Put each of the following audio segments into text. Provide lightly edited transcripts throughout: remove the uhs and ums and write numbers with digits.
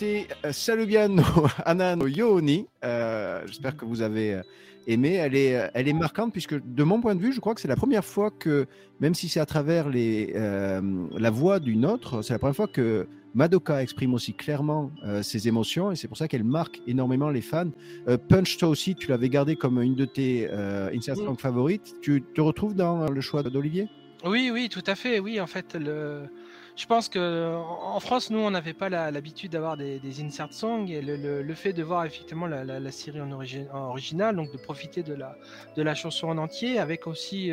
C'était Salubiano Anano Yooni. J'espère que vous avez aimé. Elle est marquante puisque, de mon point de vue, je crois que c'est la première fois que, même si c'est à travers la voix d'une autre, c'est la première fois que Madoka exprime aussi clairement ses émotions et c'est pour ça qu'elle marque énormément les fans. Punch, toi aussi, tu l'avais gardé comme une de tes insert songs favorites. Tu te retrouves dans le choix d'Olivier ? Oui, tout à fait. Oui, en fait, je pense que en France, nous, on n'avait pas l'habitude d'avoir des insert songs et le fait de voir effectivement la série en original, donc de profiter de la chanson en entier, avec aussi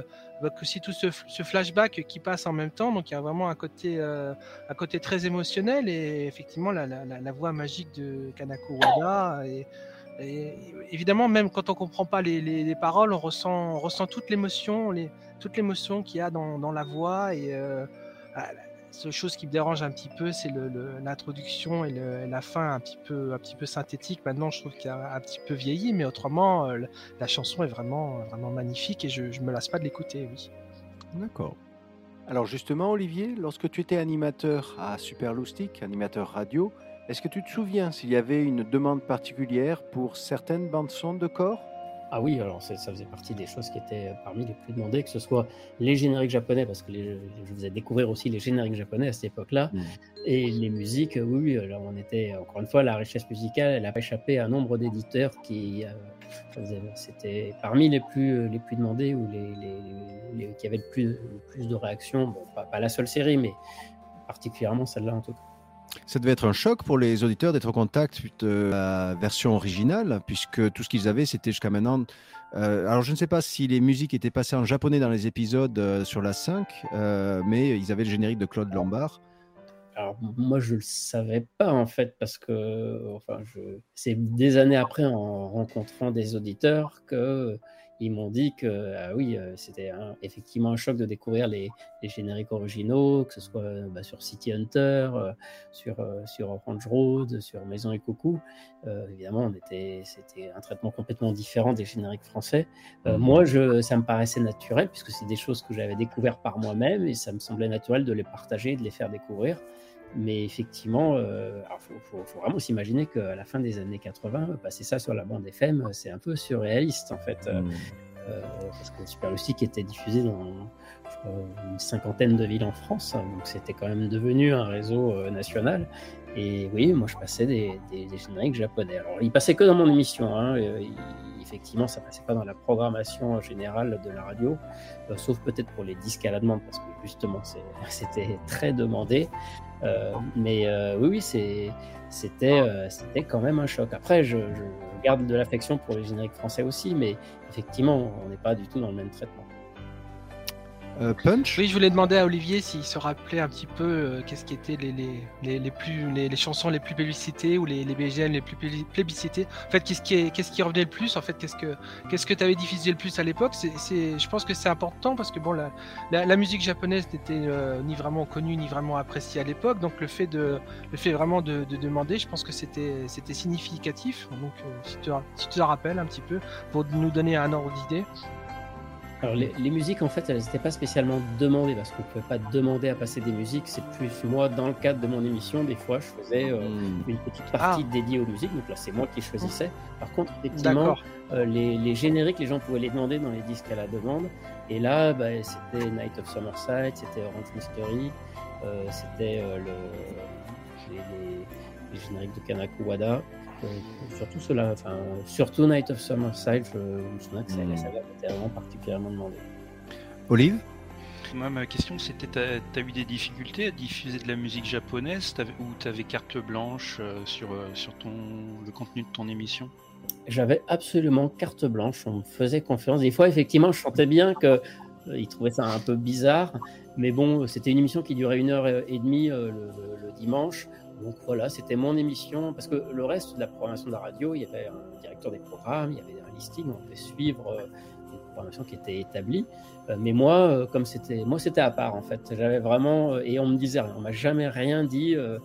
tout ce flashback qui passe en même temps. Donc il y a vraiment un côté très émotionnel et effectivement la voix magique de Kanako Wada et évidemment, même quand on comprend pas les paroles, on ressent toute l'émotion qu'il y a dans la voix et la seule chose qui me dérange un petit peu, c'est l'introduction et la fin un petit peu synthétique. Maintenant, je trouve qu'il a un petit peu vieilli, mais autrement, la chanson est vraiment, vraiment magnifique et je me lasse pas de l'écouter, oui. D'accord. Alors justement, Olivier, lorsque tu étais animateur à Super Loustic, animateur radio, est-ce que tu te souviens s'il y avait une demande particulière pour certaines bandes-son de corps ? Ah oui, alors ça faisait partie des choses qui étaient parmi les plus demandées, que ce soit les génériques japonais, parce que je faisais découvrir aussi les génériques japonais à cette époque-là, et les musiques, oui, là on était, encore une fois, la richesse musicale, elle n'a pas échappé à un nombre d'éditeurs qui, c'était parmi les plus demandés, ou qui avaient le plus de réactions, bon, pas la seule série, mais particulièrement celle-là en tout cas. Ça devait être un choc pour les auditeurs d'être en contact de la version originale, puisque tout ce qu'ils avaient, c'était jusqu'à maintenant... alors, je ne sais pas si les musiques étaient passées en japonais dans les épisodes sur la 5, mais ils avaient le générique de Claude Lombard. Alors, moi, je ne le savais pas, en fait, parce que c'est des années après, en rencontrant des auditeurs, qu'ils m'ont dit que c'était effectivement un choc de découvrir les génériques originaux, que ce soit sur City Hunter, sur Orange Road, sur Maison et Coucou. Évidemment, c'était un traitement complètement différent des génériques français. Moi, ça me paraissait naturel, puisque c'est des choses que j'avais découvertes par moi-même, et ça me semblait naturel de les partager, de les faire découvrir. Mais effectivement, faut vraiment s'imaginer qu'à la fin des années 80, passer ça sur la bande FM, c'est un peu surréaliste en fait. Parce que Super Loustic était diffusé dans une cinquantaine de villes en France, donc c'était quand même devenu un réseau national. Et oui, moi je passais des génériques japonais. Alors ils passaient que dans mon émission, effectivement ça passait pas dans la programmation générale de la radio, sauf peut-être pour les disques à la demande, parce que justement c'était très demandé. Mais oui, c'était quand même un choc. Après, je garde de l'affection pour les génériques français aussi, mais effectivement, on n'est pas du tout dans le même traitement. Punch ? Oui, je voulais demander à Olivier s'il se rappelait un petit peu qu'est-ce qui étaient les chansons les plus plébiscitées ou les BGM les plus plébiscités. En fait, qu'est-ce qui revenait le plus ? En fait, qu'est-ce que tu avais diffusé le plus à l'époque ? Je pense que c'est important parce que bon, la musique japonaise n'était ni vraiment connue ni vraiment appréciée à l'époque. Donc le fait vraiment de demander, je pense que c'était significatif. Donc si tu te rappelles un petit peu pour nous donner un ordre d'idée. Alors les musiques, en fait, elles n'étaient pas spécialement demandées, parce qu'on ne pouvait pas demander à passer des musiques. C'est plus moi, dans le cadre de mon émission, des fois, je faisais une petite partie dédiée aux musiques. Donc là, c'est moi qui choisissais. Par contre, effectivement, les génériques, les gens pouvaient les demander dans les disques à la demande. Et là, c'était Night of Summerside, c'était Orange Mystery, c'était les génériques de Kanako Wada. Surtout cela, surtout Night of Summerside, je me souviens que ça était vraiment particulièrement demandé. Olive ? Moi, ma question, c'était, t'as eu des difficultés à diffuser de la musique japonaise ou t'avais carte blanche sur le contenu de ton émission ? J'avais absolument carte blanche, on me faisait confiance. Des fois, effectivement, je sentais bien qu'ils trouvaient ça un peu bizarre, mais bon, c'était une émission qui durait 1h30 le dimanche. Donc voilà, c'était mon émission, parce que le reste de la programmation de la radio, il y avait un directeur des programmes, il y avait un listing, on devait suivre une programmation qui était établie. Mais moi, c'était à part en fait. J'avais vraiment, et on me disait rien, on m'a jamais rien dit, et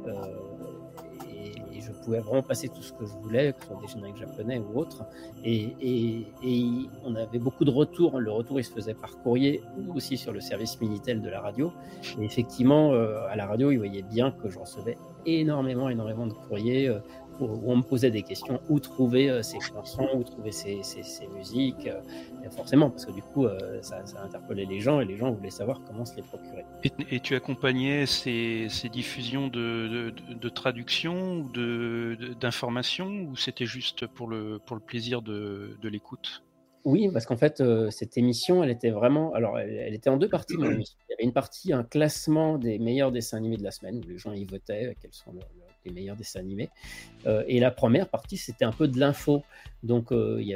je pouvais vraiment passer tout ce que je voulais, que ce soit des génériques japonais ou autres. Et on avait beaucoup de retours. Le retour, il se faisait par courrier ou aussi sur le service Minitel de la radio. Et effectivement, à la radio, ils voyaient bien que je recevais énormément de courriers où on me posait des questions, où trouver ces chansons, où trouver ces musiques, et forcément, parce que du coup, ça interpellait les gens, et les gens voulaient savoir comment se les procurer. Et tu accompagnais ces diffusions de traduction ou d'informations, ou c'était juste pour le plaisir de l'écoute? Oui, parce qu'en fait, cette émission, elle était vraiment, alors elle était en 2 parties, mon émission. Il y avait une partie, un classement des meilleurs dessins animés de la semaine, où les gens y votaient, quels sont les meilleurs dessins animés. Et la première partie, c'était un peu de l'info. Donc, il y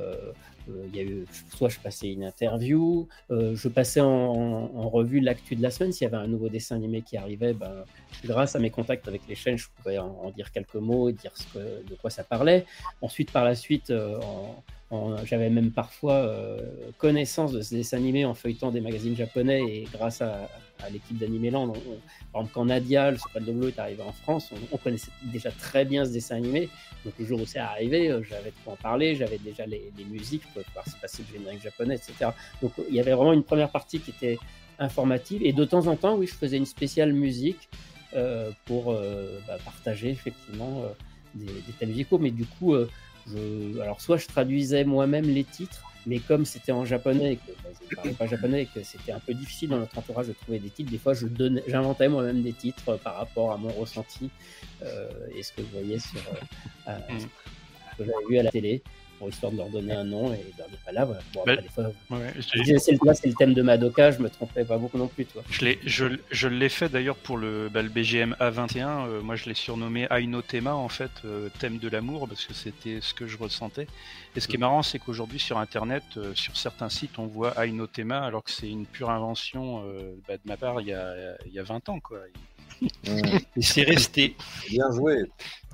a eu, soit je passais une interview, je passais en revue l'actu de la semaine. S'il y avait un nouveau dessin animé qui arrivait, grâce à mes contacts avec les chaînes, je pouvais en dire quelques mots et dire de quoi ça parlait. Ensuite, par la suite, j'avais même parfois connaissance de ce dessin animé en feuilletant des magazines japonais, et grâce à l'équipe d'Animeland, par exemple, quand Nadia, le Secret de Bleu, est arrivé en France, on connaissait déjà très bien ce dessin animé. Donc le jour où c'est arrivé, j'avais de quoi en parler, j'avais déjà les musiques, je pouvais voir se passer le générique japonais, etc. Donc il y avait vraiment une première partie qui était informative, et de temps en temps, oui, je faisais une spéciale musique pour partager effectivement des thèmes musicaux. Mais du coup, alors soit je traduisais moi-même les titres, mais comme c'était en japonais et que je ne parlais pas japonais et que c'était un peu difficile dans notre entourage de trouver des titres, des fois j'inventais moi-même des titres par rapport à mon ressenti et ce que je voyais sur ce que j'avais vu à la télé, pour histoire de leur donner un nom et de leur dire là, voilà. Bon, après, des fois, c'est le thème de Madoka, je me trompais pas beaucoup non plus, toi. Je l'ai fait d'ailleurs pour le BGM A21. Moi, je l'ai surnommé Aino Thema, en fait, thème de l'amour, parce que c'était ce que je ressentais. Et ce qui est marrant, c'est qu'aujourd'hui, sur Internet, sur certains sites, on voit Aino Thema, alors que c'est une pure invention de ma part il y a 20 ans, quoi. Et c'est resté. Bien joué.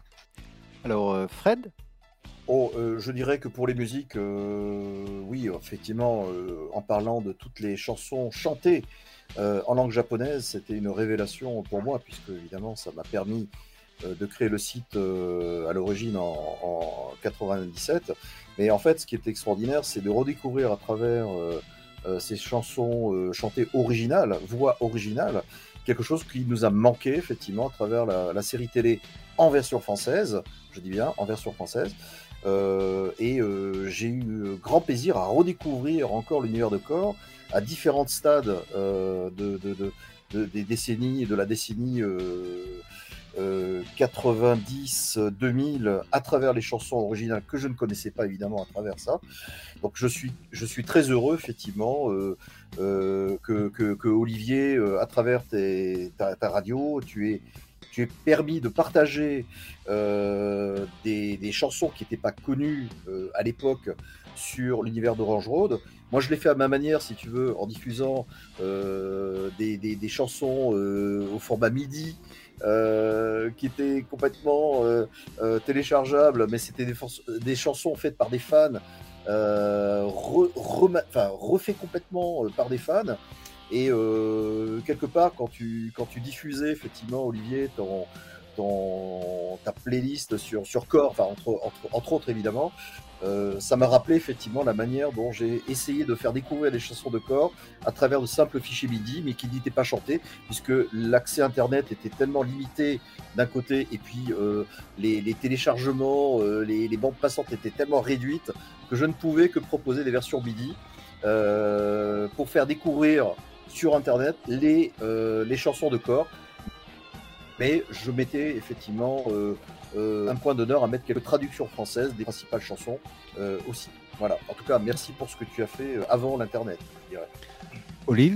Alors, Fred ? Je dirais que pour les musiques, oui, effectivement, en parlant de toutes les chansons chantées en langue japonaise, c'était une révélation pour moi, puisque évidemment, ça m'a permis de créer le site à l'origine en 97. Mais en fait, ce qui est extraordinaire, c'est de redécouvrir à travers ces chansons chantées originales, voix originale, quelque chose qui nous a manqué effectivement à travers la série télé en version française, je dis bien en version française. J'ai eu grand plaisir à redécouvrir encore l'univers de Core à différents stades des décennies, de la décennie 90-2000 à travers les chansons originales que je ne connaissais pas évidemment à travers ça. Donc je suis très heureux effectivement que Olivier, à travers ta radio, tu es permis de partager des chansons qui n'étaient pas connues à l'époque sur l'univers d'Orange Road. Moi, je l'ai fait à ma manière, si tu veux, en diffusant des chansons au format MIDI qui étaient complètement téléchargeables, mais c'était des chansons faites par des fans, refait complètement par des fans. Et quelque part, quand tu diffusais effectivement, Olivier, ta playlist sur Core, enfin entre autres évidemment, ça m'a rappelé effectivement la manière dont j'ai essayé de faire découvrir les chansons de Core à travers de simples fichiers MIDI, mais qui n'étaient pas chantés, puisque l'accès Internet était tellement limité d'un côté, et puis les téléchargements, les bandes passantes étaient tellement réduites que je ne pouvais que proposer des versions MIDI pour faire découvrir sur Internet les chansons de Core. Mais je mettais effectivement un point d'honneur à mettre quelques traductions françaises des principales chansons aussi. Voilà. En tout cas, merci pour ce que tu as fait avant l'Internet, je dirais. Olive ?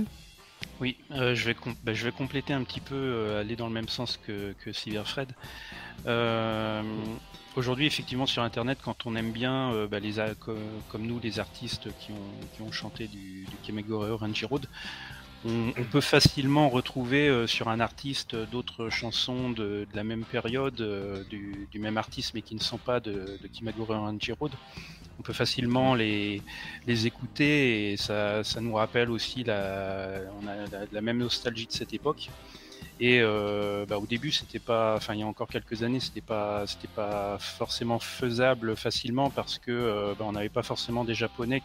Oui, je vais compléter un petit peu, aller dans le même sens que Cyberfred. Aujourd'hui, effectivement, sur Internet, quand on aime bien, comme nous, les artistes qui ont chanté du Kemegure Orange Road, on peut facilement retrouver sur un artiste d'autres chansons de la même période, du même artiste, mais qui ne sont pas de Kemegure Orange Road. On peut facilement les écouter, et ça nous rappelle aussi on a la même nostalgie de cette époque. Et au début, c'était pas, enfin il y a encore quelques années, c'était pas forcément faisable facilement, parce que on n'avait pas forcément des Japonais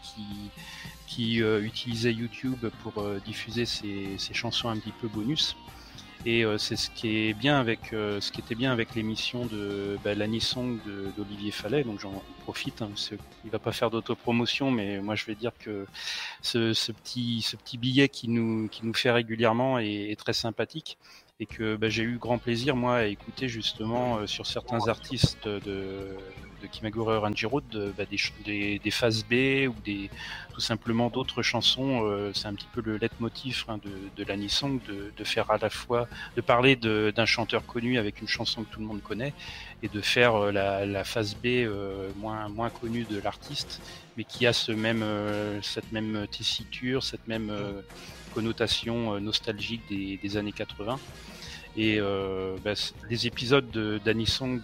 qui utilisaient YouTube pour diffuser ces chansons un petit peu bonus. Et c'est ce qui était bien avec l'émission de l'Anisong d'Olivier Fallet. Donc j'en profite. Il va pas faire d'autopromotion, mais moi je vais dire que ce petit billet qui nous fait régulièrement est très sympathique. Et que j'ai eu grand plaisir moi à écouter justement sur certains artistes de Kimagure Orange Road des phases B ou tout simplement d'autres chansons. C'est un petit peu le leitmotiv de l'Anisong de faire à la fois de parler d'un chanteur connu avec une chanson que tout le monde connaît et de faire la phase B moins connue de l'artiste, mais qui a cette même tessiture, cette même connotation nostalgique des années 80. Et les épisodes d'Anisong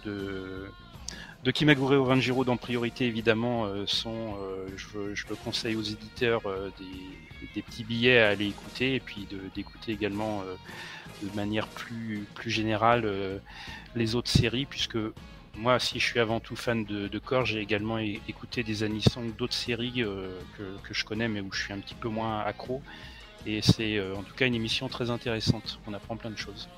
de Kimagure Orange Road en priorité évidemment sont, je le conseille aux éditeurs, des petits billets à aller écouter, et puis d'écouter également de manière plus générale les autres séries, puisque moi, si je suis avant tout fan de Core, j'ai également écouté des Anisong d'autres séries que je connais, mais où je suis un petit peu moins accro. Et c'est en tout cas une émission très intéressante. On apprend plein de choses.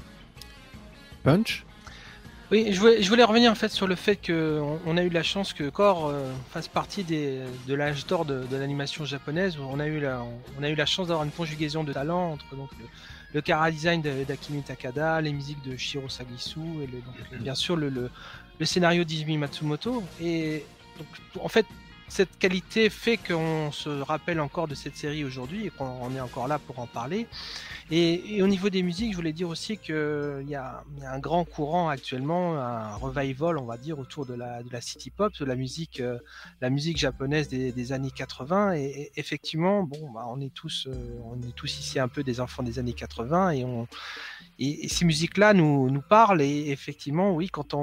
Punch. Oui, je voulais revenir en fait sur le fait qu'on a eu la chance que Core fasse partie de l'âge d'or de l'animation japonaise, où on a eu la chance d'avoir une conjugaison de talents entre donc le chara-design d'Akimi Takada, les musiques de Shiro Sagisu et bien sûr le scénario d'Izumi Matsumoto. Et donc, en fait, cette qualité fait qu'on se rappelle encore de cette série aujourd'hui et qu'on est encore là pour en parler. Et au niveau des musiques, je voulais dire aussi qu'il y a un grand courant actuellement, un revival, on va dire, autour de la city pop, de la musique japonaise des années 80. Et effectivement, on est tous ici un peu des enfants des années 80 et ces musiques-là nous parlent. Et effectivement, oui, quand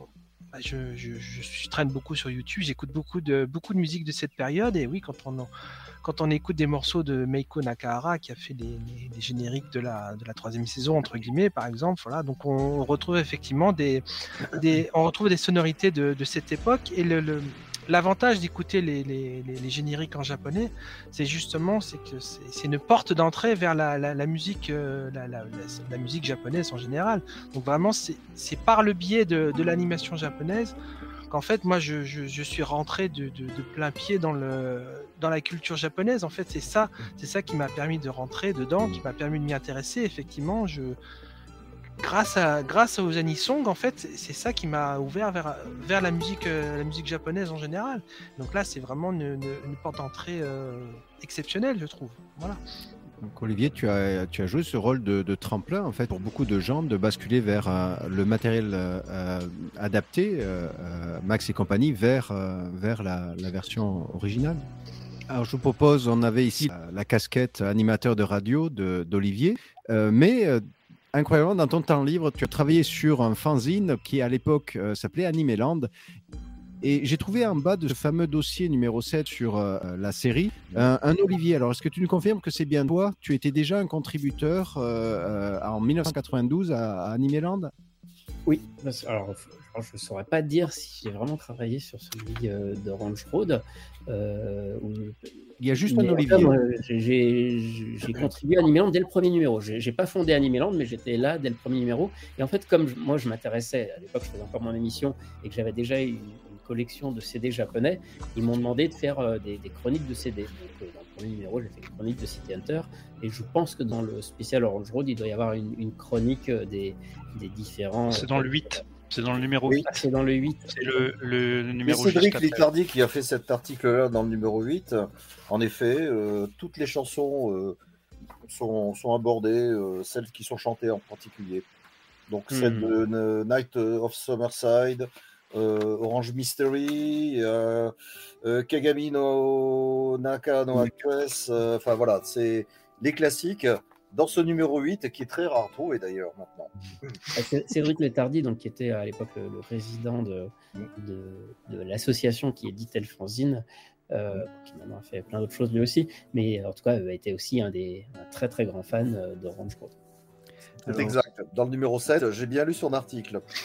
je traîne beaucoup sur YouTube, j'écoute beaucoup de musique de cette période, et oui, quand on écoute des morceaux de Meiko Nakahara qui a fait des génériques de la 3e saison entre guillemets par exemple, voilà, donc on retrouve effectivement on retrouve des sonorités de cette époque. Et l'avantage d'écouter les génériques en japonais, c'est que c'est une porte d'entrée vers la musique, la musique japonaise en général. Donc vraiment, c'est par le biais de l'animation japonaise qu'en fait, moi, je suis rentré de plein pied dans la culture japonaise. En fait, c'est ça qui m'a permis de rentrer dedans, qui m'a permis de m'y intéresser. Effectivement, grâce aux Anisong, en fait, c'est ça qui m'a ouvert vers la musique japonaise en général. Donc là, c'est vraiment une porte d'entrée exceptionnelle, je trouve. Voilà. Donc Olivier, tu as joué ce rôle de tremplin en fait pour beaucoup de gens de basculer vers le matériel adapté, Max et compagnie, vers la version originale. Alors je vous propose, on avait ici la casquette animateur de radio d'Olivier, mais incroyablement, dans ton temps libre, tu as travaillé sur un fanzine qui à l'époque s'appelait Animeland. Et j'ai trouvé en bas de ce fameux dossier numéro 7 sur la série un Olivier. Alors, est-ce que tu nous confirmes que c'est bien toi? Tu étais déjà un contributeur en 1992 à Animeland? Oui, alors je ne saurais pas dire si j'ai vraiment travaillé sur celui d'Orange Road. Il y a juste un Olivier. J'ai contribué à Animeland dès le premier numéro. Je n'ai pas fondé Animeland, mais j'étais là dès le premier numéro. Et en fait, comme moi je m'intéressais, à l'époque je faisais encore mon émission, et que j'avais déjà une collection de CD japonais, ils m'ont demandé de faire des chroniques de CD. Donc, dans le premier numéro, j'ai fait une chronique de City Hunter, et je pense que dans le spécial Orange Road, il doit y avoir une chronique des différents... C'est dans le 8. C'est dans le numéro 8. Ah, c'est dans le 8. C'est le numéro C'est Cédric juste Litardi qui a fait cet article-là dans le numéro 8. En effet, toutes les chansons sont abordées, celles qui sont chantées en particulier. Donc celle de Night of Summerside, Orange Mystery, Kagami no Naka no Actress, enfin voilà, c'est les classiques dans ce numéro 8 qui est très rare à trouver d'ailleurs maintenant. Cédric Letardi, donc, qui était à l'époque le président de l'association qui éditait le fanzine, qui maintenant a fait plein d'autres choses lui aussi, mais en tout cas a été aussi un très très grand fan d'Orange Road. C'est exact. Dans le numéro 7, j'ai bien lu son article.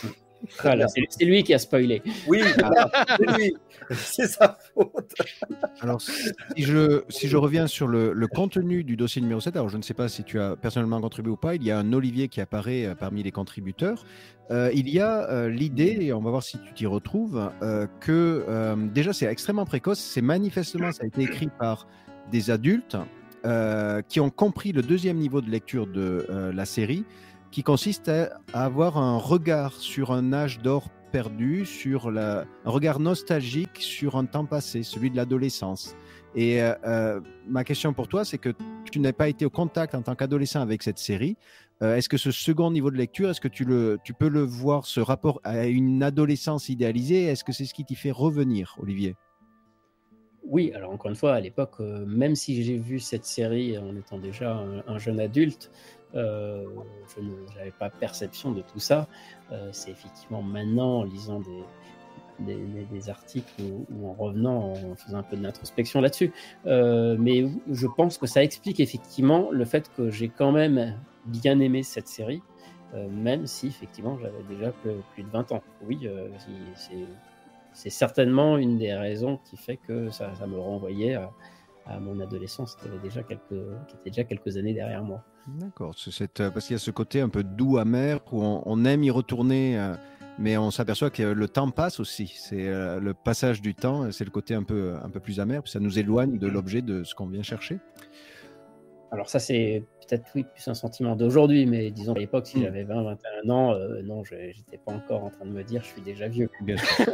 Voilà, c'est lui qui a spoilé. Oui, c'est lui. C'est sa faute. Alors, si je reviens sur le contenu du dossier numéro 7, alors je ne sais pas si tu as personnellement contribué ou pas, il y a un Olivier qui apparaît parmi les contributeurs. Il y a l'idée, et on va voir si tu t'y retrouves, que déjà c'est extrêmement précoce, c'est manifestement, ça a été écrit par des adultes qui ont compris le deuxième niveau de lecture de la série, qui consiste à avoir un regard sur un âge d'or perdu, un regard nostalgique sur un temps passé, celui de l'adolescence. Et ma question pour toi, c'est que tu n'as pas été au contact en tant qu'adolescent avec cette série. Est-ce que ce second niveau de lecture, est-ce que tu peux le voir, ce rapport à une adolescence idéalisée, est-ce que c'est ce qui t'y fait revenir, Olivier ? Oui, alors encore une fois, à l'époque, même si j'ai vu cette série en étant déjà un jeune adulte, je n'avais pas perception de tout ça. C'est effectivement maintenant, en lisant des articles ou en revenant, en faisant un peu de l'introspection là-dessus. Mais je pense que ça explique effectivement le fait que j'ai quand même bien aimé cette série, même si effectivement j'avais déjà plus de 20 ans. Oui, c'est certainement une des raisons qui fait que ça me renvoyait à mon adolescence qui était déjà quelques années derrière moi. D'accord, parce qu'il y a ce côté un peu doux, amer, où on aime y retourner, mais on s'aperçoit que le temps passe aussi. C'est le passage du temps, c'est le côté un peu plus amer, puis ça nous éloigne de l'objet de ce qu'on vient chercher. Alors ça, c'est peut-être plus un sentiment d'aujourd'hui, mais disons à l'époque, si j'avais 20-21 ans, non, j'étais pas encore en train de me dire je suis déjà vieux. Bien sûr.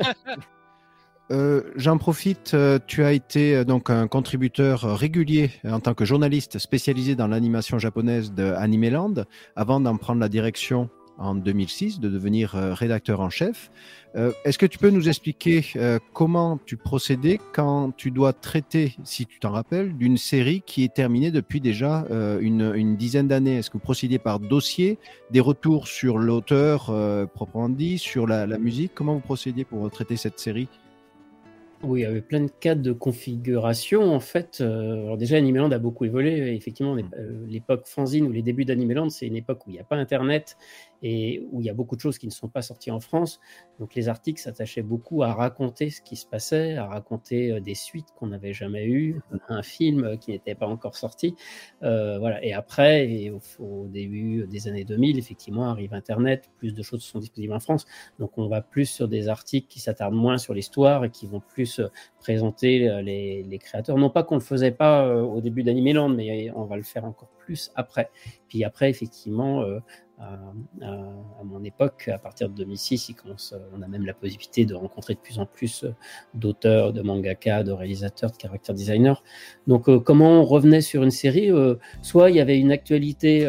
J'en profite, tu as été donc un contributeur régulier en tant que journaliste spécialisé dans l'animation japonaise de Animeland, avant d'en prendre la direction en 2006, de devenir rédacteur en chef. Est-ce que tu peux nous expliquer comment tu procédais quand tu dois traiter, si tu t'en rappelles, d'une série qui est terminée depuis déjà une dizaine d'années? Est-ce que vous procédiez par dossier, des retours sur l'auteur proprement dit, sur la musique? Comment vous procédiez pour traiter cette série? Oui, il y avait plein de cas de configuration en fait. Alors déjà, Animeland a beaucoup évolué. Effectivement, l'époque fanzine ou les débuts d'Animeland, c'est une époque où il n'y a pas Internet et où il y a beaucoup de choses qui ne sont pas sorties en France. Donc les articles s'attachaient beaucoup à raconter ce qui se passait, à raconter des suites qu'on n'avait jamais eues, un film qui n'était pas encore sorti. Voilà. Et après, au début des années 2000, effectivement, arrive Internet, plus de choses sont disponibles en France. Donc on va plus sur des articles qui s'attardent moins sur l'histoire et qui vont plus présenter les créateurs. Non pas qu'on ne le faisait pas au début d'Animeland, mais on va le faire encore plus après. Puis après, effectivement, à mon époque, à partir de 2006, on a même la possibilité de rencontrer de plus en plus d'auteurs, de mangaka, de réalisateurs, de character designers. Donc, comment on revenait sur une série soit il y avait une actualité,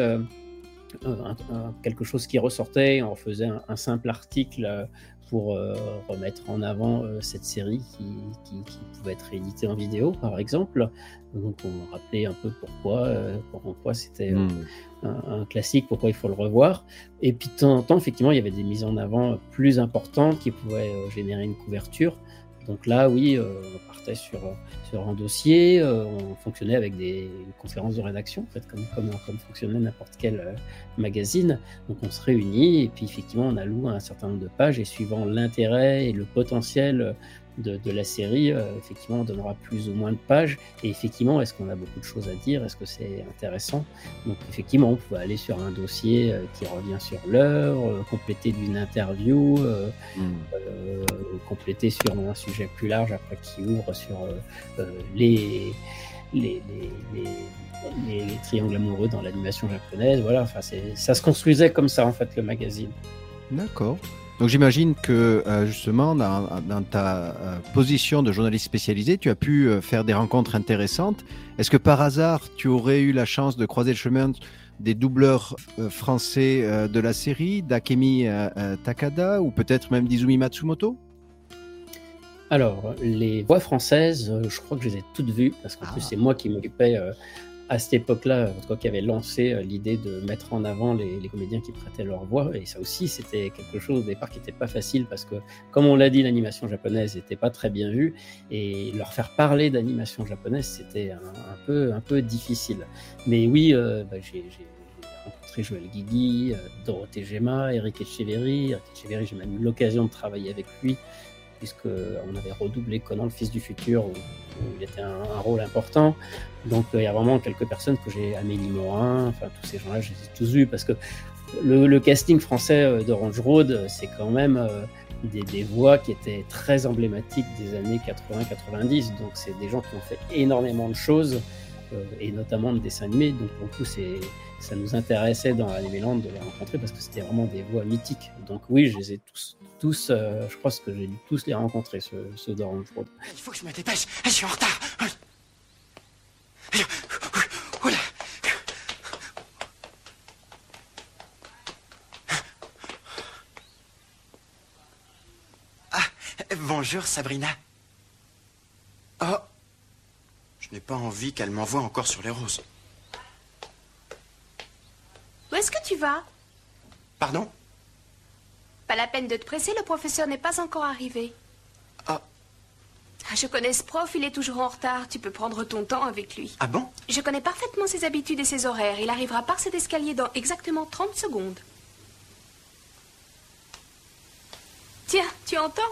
quelque chose qui ressortait, on faisait un simple article pour remettre en avant cette série qui pouvait être rééditée en vidéo, par exemple. Donc, on rappelait un peu pourquoi c'était un classique, pourquoi il faut le revoir. Et puis, de temps en temps, effectivement, il y avait des mises en avant plus importantes qui pouvaient générer une couverture. Donc là, oui, on partait sur un dossier, on fonctionnait avec des conférences de rédaction, en fait, comme fonctionnait n'importe quel magazine. Donc on se réunit et puis effectivement, on alloue un certain nombre de pages et suivant l'intérêt et le potentiel de la série, effectivement, on donnera plus ou moins de pages. Et effectivement, est-ce qu'on a beaucoup de choses à dire? Est-ce que c'est intéressant? Donc effectivement, on peut aller sur un dossier qui revient sur l'heure, compléter d'une interview, compléter sur un sujet plus large après qui ouvre sur les triangles amoureux dans l'animation japonaise. Voilà, enfin, ça se construisait comme ça, en fait, le magazine. D'accord. Donc j'imagine que justement, dans ta position de journaliste spécialisé, tu as pu faire des rencontres intéressantes. Est-ce que par hasard, tu aurais eu la chance de croiser le chemin des doubleurs français de la série, d'Akemi Takada ou peut-être même d'Izumi Matsumoto? Alors, les voix françaises, je crois que je les ai toutes vues, parce qu'en plus, c'est moi qui m'occupais à cette époque-là, en tout cas, qui avait lancé l'idée de mettre en avant les comédiens qui prêtaient leur voix. Et ça aussi, c'était quelque chose au départ qui n'était pas facile, parce que, comme on l'a dit, l'animation japonaise n'était pas très bien vue, et leur faire parler d'animation japonaise, c'était un peu difficile. Mais oui, j'ai rencontré Joël Guigui, Dorothée Gema, Eric Etcheverry. Eric Etcheverry, j'ai même eu l'occasion de travailler avec lui, puisqu'on avait redoublé Conan, le fils du futur, où il était un rôle important. Donc il y a vraiment quelques personnes que j'ai, Amélie Morin, enfin tous ces gens-là, je les ai tous vus, parce que le casting français d'Orange Road, c'est quand même des voix qui étaient très emblématiques des années 80-90. Donc c'est des gens qui ont fait énormément de choses, et notamment de dessins animés. Donc pour le coup, ça nous intéressait dans Animeland de les rencontrer, parce que c'était vraiment des voix mythiques. Donc oui, je les ai tous, je crois que j'ai dû tous les rencontrer, ceux d'Orange Road. Il faut que je me dépêche, je suis en retard. Oula. Ah, bonjour Sabrina. Oh, je n'ai pas envie qu'elle m'envoie encore sur les roses. Où est-ce que tu vas? Pardon? Pas la peine de te presser, le professeur n'est pas encore arrivé. Ah. Je connais ce prof, il est toujours en retard. Tu peux prendre ton temps avec lui. Ah bon? Je connais parfaitement ses habitudes et ses horaires. Il arrivera par cet escalier dans exactement 30 secondes. Tiens, tu entends?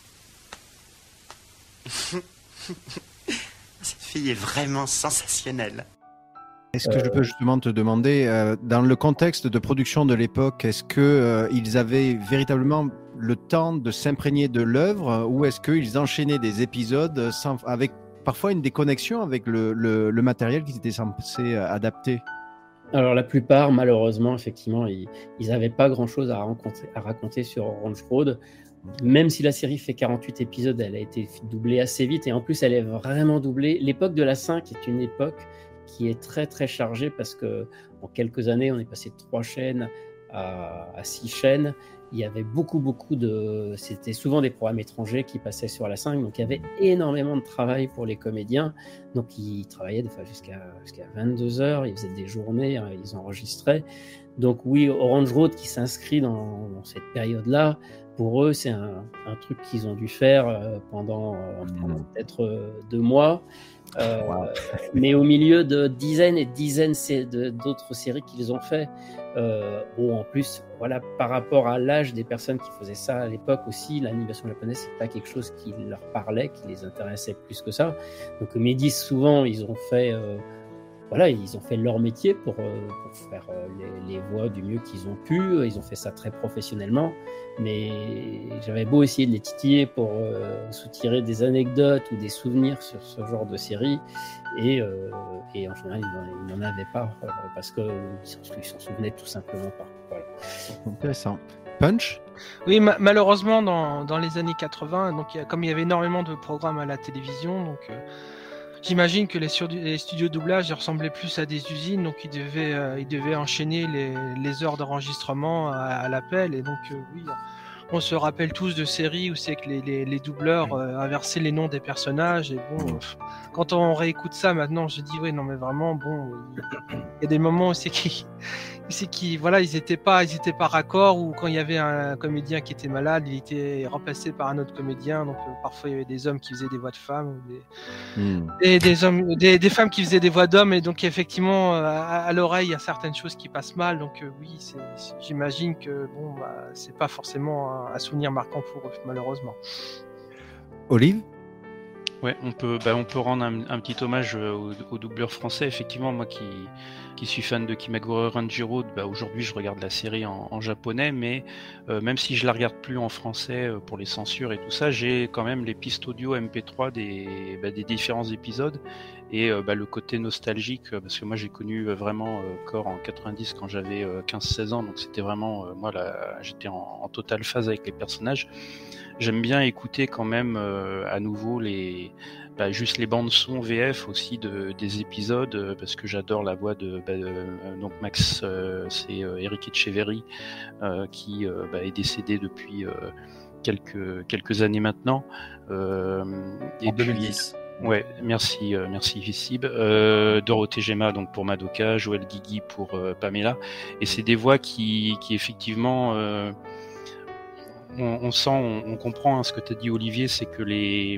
Cette fille est vraiment sensationnelle. Est-ce que je peux justement te demander, dans le contexte de production de l'époque, est-ce qu'ils avaient véritablement le temps de s'imprégner de l'œuvre, ou est-ce qu'ils enchaînaient des épisodes avec parfois une déconnexion avec le matériel qu'ils étaient censés adapter? Alors la plupart, malheureusement, effectivement, ils n'avaient pas grand-chose à raconter sur Orange Road. Même si la série fait 48 épisodes, elle a été doublée assez vite, et en plus elle est vraiment doublée. L'époque de la 5 est une époque qui est très très chargée, parce que en quelques années on est passé de 3 chaînes à 6 chaînes. Il y avait beaucoup c'était souvent des programmes étrangers qui passaient sur la 5, donc il y avait énormément de travail pour les comédiens. Donc ils travaillaient des fois jusqu'à 22h, ils faisaient des journées, ils enregistraient. Donc oui, Orange Road qui s'inscrit dans cette période-là, pour eux c'est un truc qu'ils ont dû faire pendant peut-être 2 mois. Mais au milieu de dizaines et dizaines d'autres séries qu'ils ont fait. En plus, voilà, par rapport à l'âge des personnes qui faisaient ça à l'époque aussi, l'animation japonaise, c'est pas quelque chose qui leur parlait, qui les intéressait plus que ça. Donc Médis, souvent, ils ont fait leur métier pour faire les voix du mieux qu'ils ont pu. Ils ont fait ça très professionnellement, mais j'avais beau essayer de les titiller pour soutirer des anecdotes ou des souvenirs sur ce genre de série, et en général ils n'en avaient pas, parce qu'ils s'en souvenaient tout simplement pas. Voilà. Intéressant. Punch? Oui, malheureusement dans les années 80, donc comme il y avait énormément de programmes à la télévision, donc j'imagine que les studios de doublage, ils ressemblaient plus à des usines, donc ils devaient enchaîner les heures d'enregistrement à l'appel. Et donc, oui, on se rappelle tous de séries où c'est que les doubleurs inversaient les noms des personnages. Et bon, quand on réécoute ça maintenant, je dis, oui, non, mais vraiment, bon, il y a des moments où ils étaient pas raccords, ou quand il y avait un comédien qui était malade, il était remplacé par un autre comédien. Donc parfois il y avait des hommes qui faisaient des voix de femmes, et des femmes qui faisaient des voix d'hommes, et donc effectivement à l'oreille il y a certaines choses qui passent mal. Donc oui, j'imagine que c'est pas forcément un souvenir marquant pour eux, malheureusement. Olive? Ouais, on peut rendre un petit hommage aux doubleurs français. Effectivement, moi qui suis fan de Kimagure Ranjiro, aujourd'hui je regarde la série en japonais, mais même si je la regarde plus en français pour les censures et tout ça, j'ai quand même les pistes audio MP3 des différents épisodes, et le côté nostalgique, parce que moi j'ai connu vraiment Core en 90 quand j'avais 15-16 ans, donc c'était vraiment j'étais en totale phase avec les personnages. J'aime bien écouter quand même à nouveau juste les bandes son VF aussi des épisodes, parce que j'adore la voix donc Max, c'est Eric Etcheverry qui est décédé depuis quelques années maintenant. En 2010. Ouais, merci Sib. Dorothée Gema donc pour Madoka, Joël Guigui pour Pamela, et c'est des voix qui effectivement on sent, on comprend ce que tu as dit Olivier, c'est que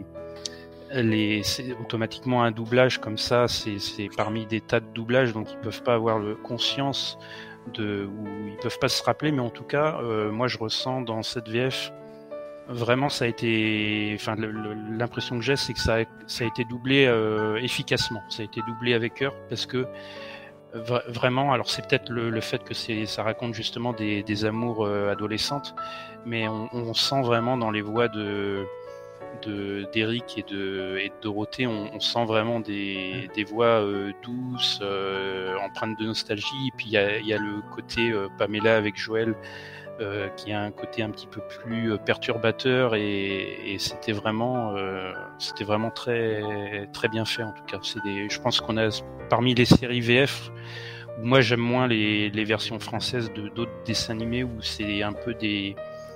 c'est automatiquement un doublage comme ça, c'est parmi des tas de doublages, donc ils peuvent pas avoir conscience où ils peuvent pas se rappeler, mais en tout cas, moi je ressens dans cette VF vraiment ça a été, enfin l'impression que j'ai, c'est que ça a été doublé efficacement, ça a été doublé avec cœur, parce que vraiment, alors c'est peut-être le fait que ça raconte justement des amours adolescentes, mais on sent vraiment dans les voix d'Eric et de Dorothée, on sent vraiment des voix douces, empreintes de nostalgie. Et puis il y a le côté Pamela avec Joël, qui a un côté un petit peu plus perturbateur, et c'était vraiment très très bien fait en tout cas. Je pense qu'on a parmi les séries VF où moi j'aime moins les versions françaises d'autres dessins animés où c'est un peu des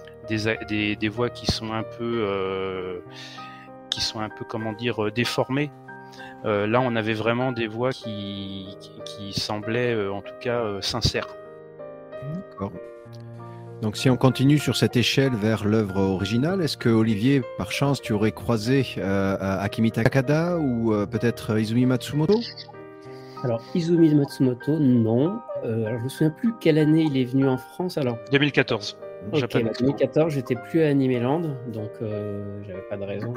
voix qui sont un peu comment dire, déformées. Là on avait vraiment des voix qui semblaient en tout cas sincères. D'accord. Donc si on continue sur cette échelle vers l'œuvre originale, est-ce que Olivier, par chance, tu aurais croisé Akimi Takada ou peut-être Izumi Matsumoto? Alors, Izumi Matsumoto, non. Alors, je me souviens plus quelle année il est venu en France. Alors, 2014. Ok, 2014, j'étais plus à Animeland, donc j'avais pas de raison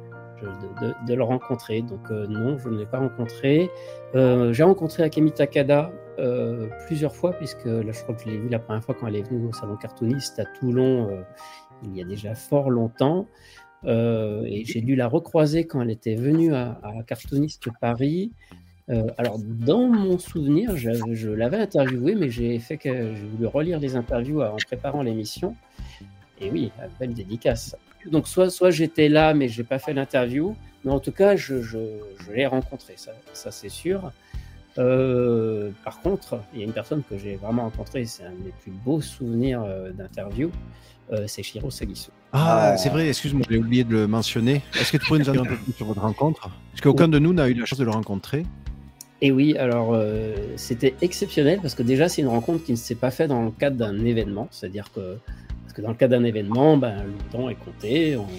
de le rencontrer. Donc non, je ne l'ai pas rencontré. J'ai rencontré Akemi Takada plusieurs fois, puisque là, je crois que je l'ai vu la première fois quand elle est venue au Salon Cartooniste à Toulon, il y a déjà fort longtemps. Et j'ai dû la recroiser quand elle était venue à Cartooniste Paris. Alors, dans mon souvenir, je l'avais interviewée, mais j'ai voulu relire les interviews en préparant l'émission. Et oui, belle dédicace. Donc, soit j'étais là, mais je n'ai pas fait l'interview, mais en tout cas, je l'ai rencontrée, ça c'est sûr. Par contre, il y a une personne que j'ai vraiment rencontrée, c'est un des plus beaux souvenirs d'interview, c'est Shiro Sagisu. Ah, c'est vrai, excuse-moi, j'ai oublié de le mentionner. Est-ce que tu pourrais nous en dire un peu plus sur votre rencontre? Parce qu'aucun de nous n'a eu la chance de le rencontrer. Et oui, alors c'était exceptionnel parce que déjà c'est une rencontre qui ne s'est pas faite dans le cadre d'un événement, c'est-à-dire que dans le cadre d'un événement, le temps est compté, on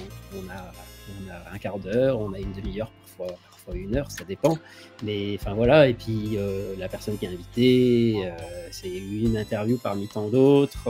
a un quart d'heure, on a une demi-heure, parfois 1 heure, ça dépend. Mais enfin voilà, et puis la personne qui est invitée, c'est une interview parmi tant d'autres,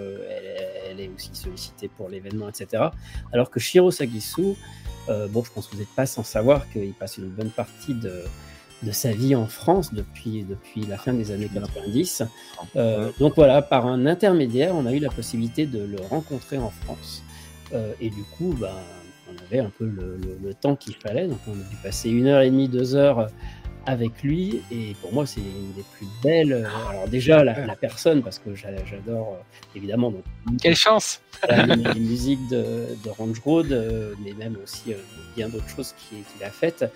elle est aussi sollicitée pour l'événement, etc. Alors que Shiro Sagisu, je pense que vous n'êtes pas sans savoir qu'il passe une bonne partie de sa vie en France depuis la fin des années 90. Donc voilà, par un intermédiaire, on a eu la possibilité de le rencontrer en France. Et du coup, on avait un peu le temps qu'il fallait. Donc on a dû passer 1h30, 2 heures avec lui. Et pour moi, c'est une des plus belles. Alors déjà, la personne, parce que j'adore, évidemment. Donc, quelle chance! Les musiques de Range Road, mais même aussi bien d'autres choses qu'il a faites.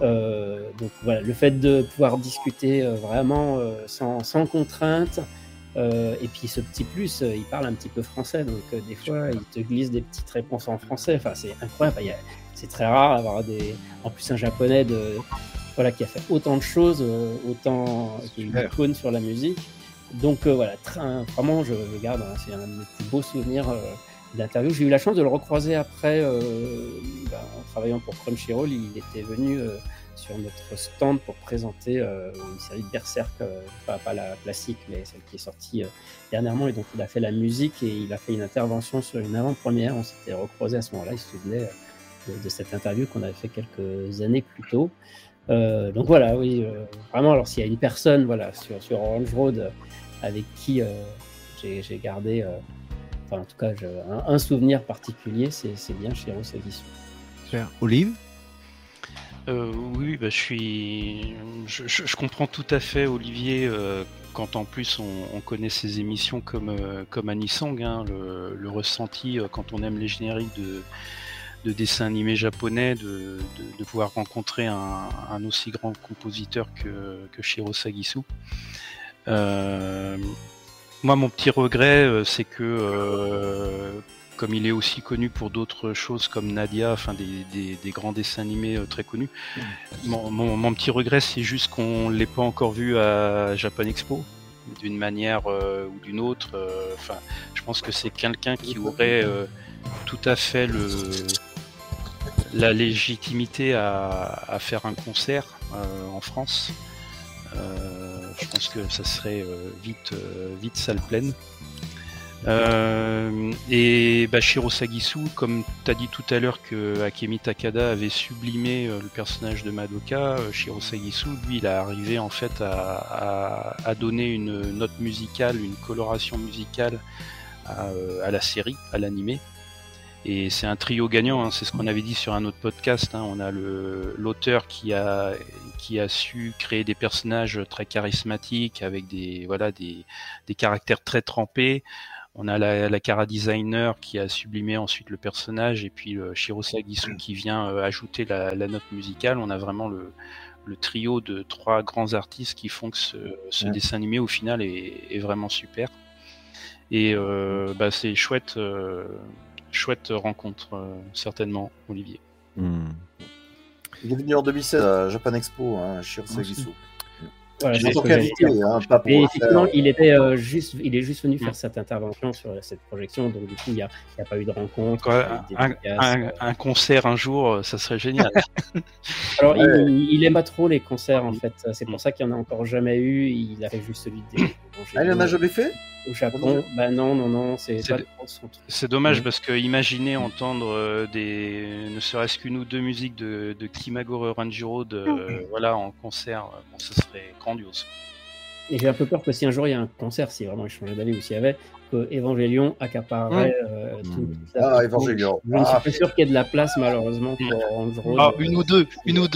Donc voilà, le fait de pouvoir discuter vraiment sans contrainte, et puis ce petit plus, il parle un petit peu français, donc des fois il te glisse des petites réponses en français, enfin c'est incroyable, c'est très rare d'avoir en plus un japonais qui a fait autant de choses, qui est une icône sur la musique. Donc voilà, vraiment je garde, c'est un de mes plus beaux souvenirs d'interview. J'ai eu la chance de le recroiser après, en travaillant pour Crunchyroll. Il était venu sur notre stand pour présenter une série de Berserk, pas la classique, mais celle qui est sortie dernièrement. Et donc il a fait la musique et il a fait une intervention sur une avant-première. On s'était recroisé à ce moment-là. Il se souvenait de cette interview qu'on avait fait quelques années plus tôt. Donc voilà, oui, vraiment. Alors s'il y a une personne, sur Orange Road avec qui j'ai gardé, en tout cas, un souvenir particulier, c'est bien Shiro Sagisu. Super. Olive? Oui, je comprends tout à fait Olivier, quand en plus on connaît ses émissions comme Anisong, hein, le ressenti quand on aime les génériques de dessins animés japonais, de pouvoir rencontrer un aussi grand compositeur que Shiro Sagisu. Moi, mon petit regret, c'est que comme il est aussi connu pour d'autres choses comme Nadia, enfin des grands dessins animés très connus, mon petit regret, c'est juste qu'on ne l'ait pas encore vu à Japan Expo, d'une manière ou d'une autre. Je pense que c'est quelqu'un qui aurait tout à fait la légitimité à faire un concert en France. je pense que ça serait vite salle pleine. Et Shiro Sagisu, comme tu as dit tout à l'heure que Akemi Takada avait sublimé le personnage de Madoka, Shiro Sagisu, lui, il a arrivé en fait à donner une note musicale, une coloration musicale à la série, à l'animé. Et c'est un trio gagnant, hein, c'est ce qu'on avait dit sur un autre podcast. Hein. On a l'auteur qui a su créer des personnages très charismatiques avec des caractères très trempés. On a la Kara designer qui a sublimé ensuite le personnage, et puis Shiro Sagisu qui vient ajouter la note musicale. On a vraiment le trio de 3 grands artistes qui font que ce dessin animé au final est vraiment super. Et c'est chouette rencontre, certainement, Olivier. Il est venu en 2016 à Japan Expo, Shiro Sagisu. Voilà, En tant qu'invité, pas pour et effectivement, faire... il est juste venu faire cette intervention sur cette projection, donc du coup, il n'y a pas eu de rencontre. Un concert un jour, ça serait génial. Alors, il aime pas trop les concerts, en fait. C'est pour ça qu'il n'y en a encore jamais eu. Il a fait juste celui de il en a jamais fait au Japon. Non, c'est pas son truc. C'est dommage parce que imaginez entendre ne serait-ce qu'une ou 2 musiques de Kimagure Oranjiro en concert, ce serait grandiose. Et j'ai un peu peur que si un jour il y a un concert, si vraiment il changeait d'avis ou s'il y avait, que Evangelion accaparerait tout ça. Evangelion. Je ne suis pas sûr qu'il y ait de la place malheureusement pour Oranjiro. Une ou deux.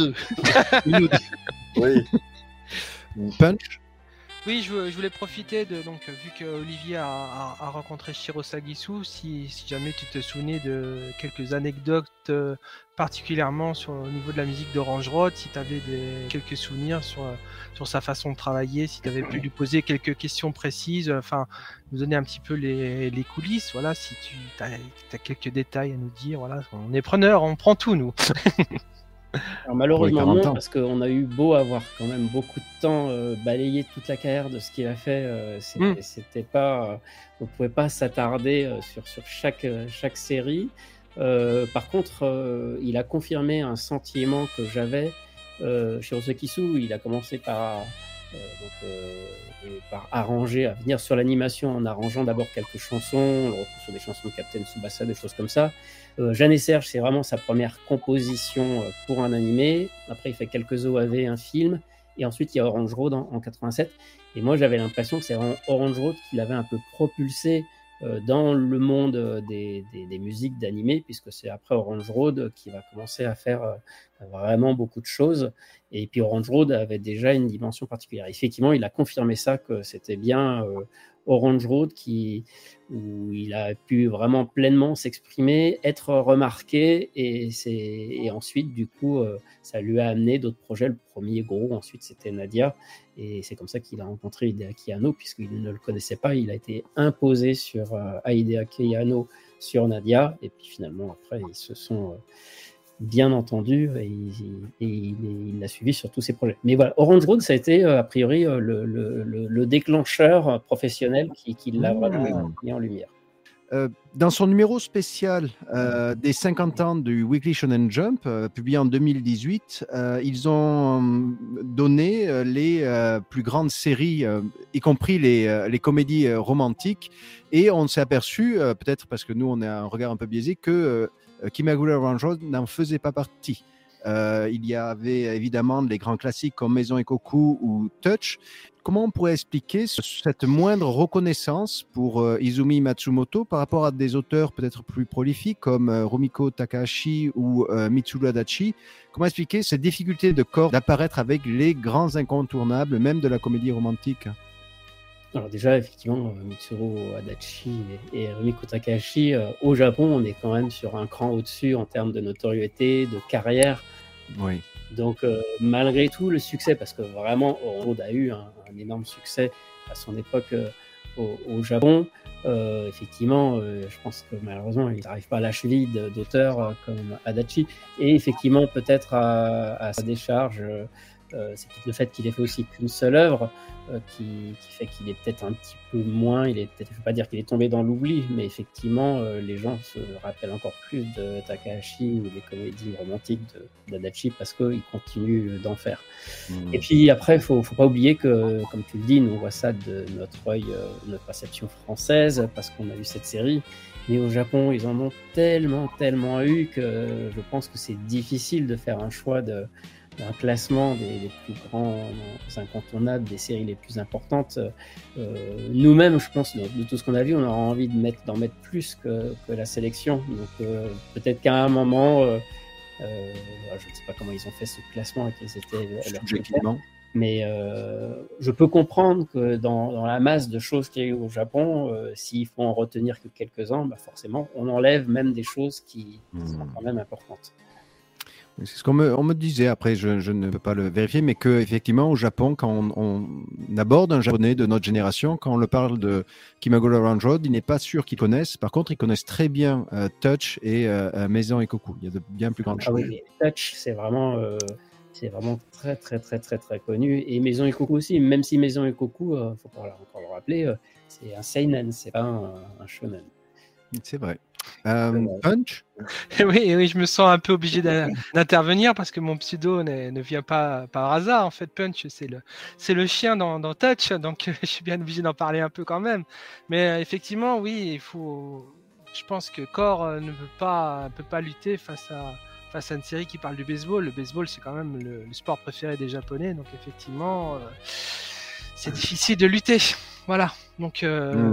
Oui. Punch. Oui, je voulais profiter vu que Olivier a rencontré Shiro Sagisu, si jamais tu te souvenais de quelques anecdotes particulièrement au niveau de la musique d'Orange Road, si tu avais quelques souvenirs sur sa façon de travailler, si tu avais pu lui poser quelques questions précises, nous donner un petit peu les coulisses, voilà, si tu as quelques détails à nous dire, voilà, on est preneurs, on prend tout nous. Alors malheureusement non, parce qu'on a eu beau avoir quand même beaucoup de temps balayé toute la carrière de ce qu'il a fait, c'était pas, on pouvait pas s'attarder sur chaque série. Par contre, il a confirmé un sentiment que j'avais. Shiro Sagisu, il a commencé par arranger, à venir sur l'animation en arrangeant d'abord quelques chansons, on le retrouve sur des chansons de Captain Tsubasa, des choses comme ça. Jeanne et Serge, c'est vraiment sa première composition pour un animé. Après, il fait quelques OAV, un film, et ensuite il y a Orange Road en 87. Et moi, j'avais l'impression que c'est vraiment Orange Road qui l'avait un peu propulsé dans le monde des musiques d'animé, puisque c'est après Orange Road qui va commencer à faire vraiment beaucoup de choses. Et puis Orange Road avait déjà une dimension particulière. Effectivement, il a confirmé ça, que c'était bien Orange Road où il a pu vraiment pleinement s'exprimer, être remarqué, et ensuite, du coup, ça lui a amené d'autres projets. Le premier gros, ensuite, c'était Nadia, et c'est comme ça qu'il a rencontré Hideaki Anno, puisqu'il ne le connaissait pas. Il a été imposé à Hideaki Anno sur Nadia, et puis finalement, après, ils se sont bien entendu, et il l'a suivi sur tous ses projets. Mais voilà, Orange Road, ça a été a priori le déclencheur professionnel qui l'a vraiment mis en lumière. Dans son numéro spécial des 50 ans du Weekly Shonen Jump, publié en 2018, ils ont donné les plus grandes séries, y compris les comédies romantiques, et on s'est aperçu, peut-être parce que nous on a un regard un peu biaisé, que Kimagure Orange Road n'en faisait pas partie. Il y avait évidemment les grands classiques comme Maison Ikoku ou Touch. Comment on pourrait expliquer cette moindre reconnaissance pour Izumi Matsumoto par rapport à des auteurs peut-être plus prolifiques comme Rumiko Takahashi ou Mitsuru Adachi? Comment expliquer cette difficulté de corps d'apparaître avec les grands incontournables, même de la comédie romantique? Alors déjà, effectivement, Mitsuru Adachi et Rumiko Takahashi, au Japon, on est quand même sur un cran au-dessus en termes de notoriété, de carrière. Oui. Donc, malgré tout, le succès, parce que vraiment, Orange Road a eu un énorme succès à son époque au Japon. Effectivement, je pense que malheureusement, il n'arrive pas à la cheville d'auteurs comme Adachi. Et effectivement, peut-être à sa décharge, c'est peut-être le fait qu'il ait fait aussi qu'une seule œuvre qui fait qu'il est peut-être un petit peu moins, je ne veux pas dire qu'il est tombé dans l'oubli, mais effectivement, les gens se rappellent encore plus de Takahashi ou des comédies romantiques d'Adachi parce qu'il continue d'en faire. Et puis après, il ne faut pas oublier que, comme tu le dis, nous on voit ça de notre œil, notre perception française, parce qu'on a vu cette série. Mais au Japon, ils en ont tellement eu que je pense que c'est difficile de faire un choix d'un classement des plus grands incontournables, des séries les plus importantes. Nous-mêmes, je pense, de tout ce qu'on a vu, on aura envie d'en mettre plus que la sélection. Donc peut-être qu'à un moment, je ne sais pas comment ils ont fait ce classement et quels étaient leurs critères. Mais je peux comprendre que dans la masse de choses qu'il y a eu au Japon, s'il faut en retenir que quelques-uns, forcément, on enlève même des choses qui sont quand même importantes. C'est ce qu'on me disait, après je ne peux pas le vérifier, mais qu'effectivement au Japon, quand on aborde un japonais de notre génération, quand on le parle de Kimagure Orange Road, il n'est pas sûr qu'ils connaissent. Par contre, ils connaissent très bien Touch et Maison Ikoku. Il y a de bien plus grandes choses. Oui, mais Touch, c'est vraiment très connu. Et Maison Ikoku aussi, même si Maison Ikoku, il faut encore le rappeler, c'est un seinen, c'est pas un shonen. C'est vrai. Punch. Oui, je me sens un peu obligé d'intervenir parce que mon pseudo ne vient pas par hasard. En fait, Punch, c'est le chien dans Touch, donc je suis bien obligé d'en parler un peu quand même. Mais effectivement, oui, je pense que Core ne peut pas lutter face à une série qui parle du baseball. Le baseball, c'est quand même le sport préféré des Japonais, donc effectivement, c'est difficile de lutter. Voilà, donc